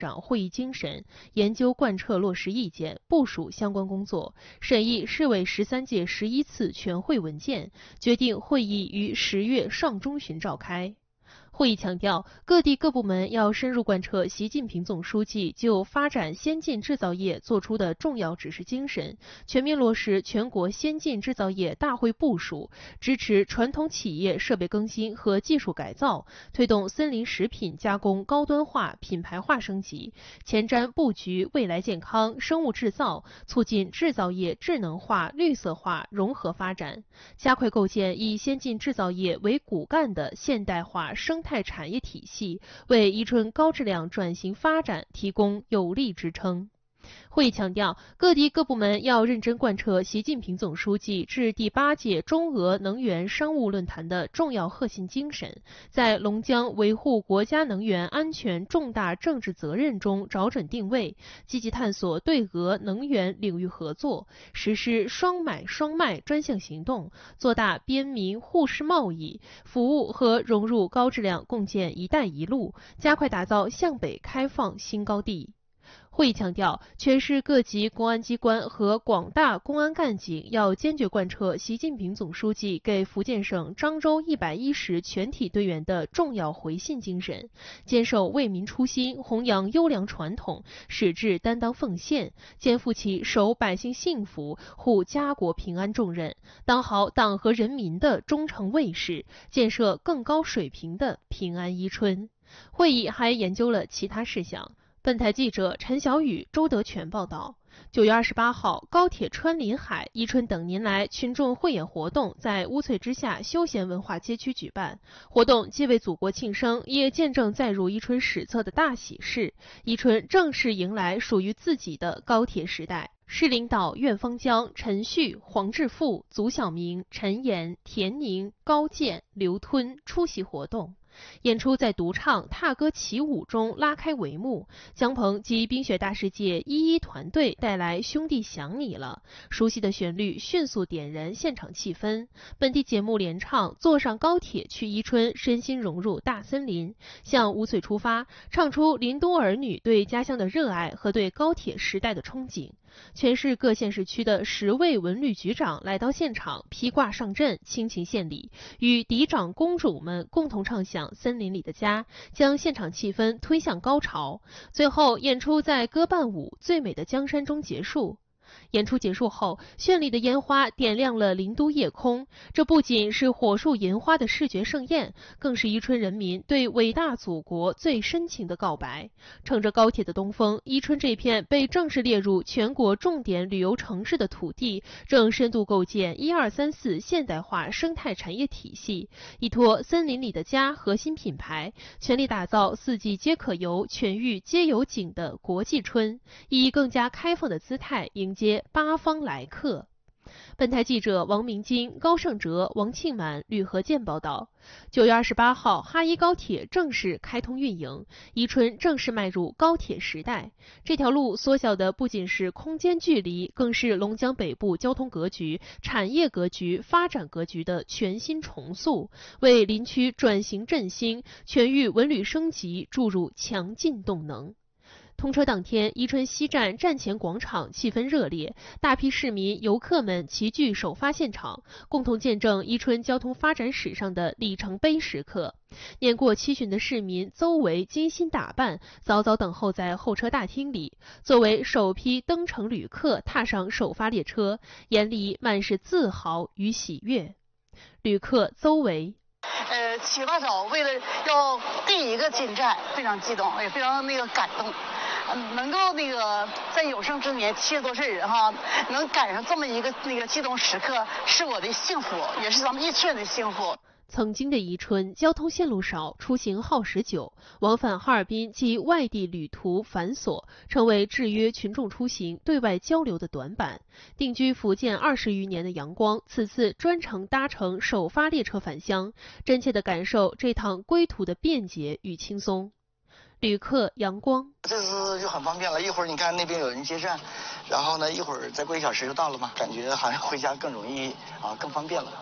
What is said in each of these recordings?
长会议精神，研究贯彻落实意见，部署相关工作，审议市委13届11次全会文件，决定会议于10月上中旬召开。会议强调，各地各部门要深入贯彻习近平总书记就发展先进制造业作出的重要指示精神，全面落实全国先进制造业大会部署，支持传统企业设备更新和技术改造，推动森林食品加工高端化、品牌化升级，前瞻布局未来健康、生物制造，促进制造业智能化、绿色化融合发展，加快构建以先进制造业为骨干的现代化生态产业体系，为宜春高质量转型发展提供有力支撑。会议强调，各地各部门要认真贯彻习近平总书记致第8届中俄能源商务论坛的重要核心精神，在龙江维护国家能源安全重大政治责任中找准定位，积极探索对俄能源领域合作，实施双买双卖专项行动，做大边民互市贸易，服务和融入高质量共建“一带一路”，加快打造向北开放新高地。会议强调，全市各级公安机关和广大公安干警要坚决贯彻习近平总书记给福建省漳州110全体队员的重要回信精神，坚守为民初心，弘扬优良传统，矢志担当奉献，肩负起守百姓幸福、护家国平安重任，当好党和人民的忠诚卫士，建设更高水平的平安宜春。会议还研究了其他事项。本台记者陈小雨、周德全报道。9月28号，高铁穿林海、宜春等年来群众汇演活动在乌翠之下休闲文化街区举办。活动既为祖国庆生，也见证载入宜春史册的大喜事。宜春正式迎来属于自己的高铁时代。市领导苑方江、陈旭、黄志富、祖晓明、陈岩、田宁、高健、刘吞出席活动。演出在独唱、踏歌起舞中拉开帷幕，姜鹏及冰雪大世界11团队带来《兄弟想你了》，熟悉的旋律迅速点燃现场气氛。本地节目联唱《坐上高铁去宜春》，身心融入大森林，向乌翠出发，唱出林都儿女对家乡的热爱和对高铁时代的憧憬。全市各县市区的10位文旅局长来到现场，披挂上阵，倾情献礼，与嫡长公主们共同唱响森林里的家，将现场气氛推向高潮。最后，演出在歌伴舞《最美的江山》中结束。演出结束后，绚丽的烟花点亮了林都夜空。这不仅是火树银花的视觉盛宴，更是宜春人民对伟大祖国最深情的告白。乘着高铁的东风，宜春这片被正式列入全国重点旅游城市的土地，正深度构建1234现代化生态产业体系，依托森林里的家核心品牌，全力打造4季皆可游、全域皆有景的国际春，以更加开放的姿态迎接八方来客。本台记者王明金、高胜哲、王庆满、吕和建报道。9月28号，哈宜高铁正式开通运营，宜春正式迈入高铁时代。这条路缩小的不仅是空间距离，更是龙江北部交通格局、产业格局、发展格局的全新重塑，为林区转型振兴、全域文旅升级注入强劲动能。通车当天，宜春西站站前广场气氛热烈，大批市民、游客们齐聚首发现场，共同见证宜春交通发展史上的里程碑时刻。年过70旬的市民邹维精心打扮，早早等候在候车大厅里。作为首批登城旅客踏上首发列车，眼里满是自豪与喜悦。旅客邹维。 起大早为了要第一个进站，非常激动，也非常感动。能够在有生之年70多岁人哈，能赶上这么一个激动时刻，是我的幸福，也是咱们宜春的幸福。 曾经的宜春交通线路少，出行耗时久，往返哈尔滨及外地旅途繁琐，成为制约群众出行、对外交流的短板。定居福建20余年的杨光，此次专程搭乘首发列车返乡，真切地感受这趟归途的便捷与轻松。旅客杨光， 这次就很方便了，一会儿你看那边有人接站，然后呢一会儿再过1小时就到了嘛，感觉好像回家更容易更方便了。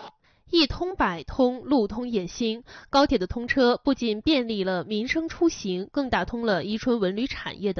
一通百通，路通也兴。高铁的通车不仅便利了民生出行，更打通了宜春文旅产业的